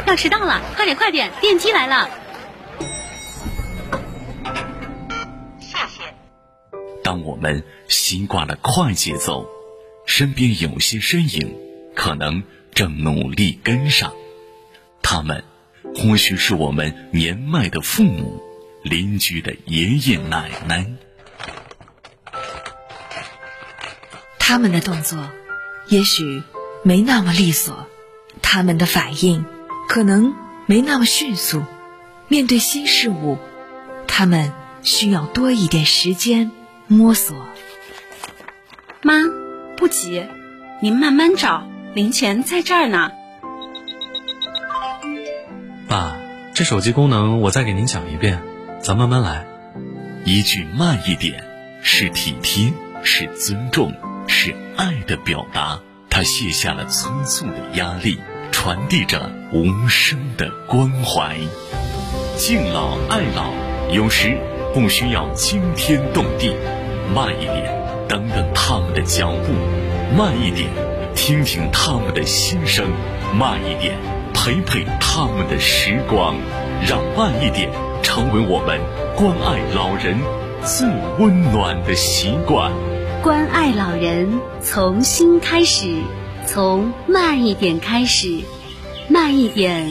要迟到了，快点快点，电梯来了。 谢谢。 当我们习惯了快节奏，身边有些身影可能正努力跟上，他们或许是我们年迈的父母，邻居的爷爷奶奶。 他们的动作也许没那么利索，他们的反应可能没那么迅速，面对新事物，他们需要多一点时间摸索。 妈，不急，您慢慢找，零钱在这儿呢。 爸，这手机功能我再给您讲一遍，咱慢慢来。 一句慢一点，是体贴，是尊重，是爱的表达。他卸下了催促的压力，传递着无声的关怀。敬老爱老，有时不需要惊天动地，慢一点，等等他们的脚步；慢一点，听听他们的心声；慢一点，陪陪他们的时光。让慢一点成为我们关爱老人最温暖的习惯。 关爱老人，从心开始，从慢一点开始，慢一点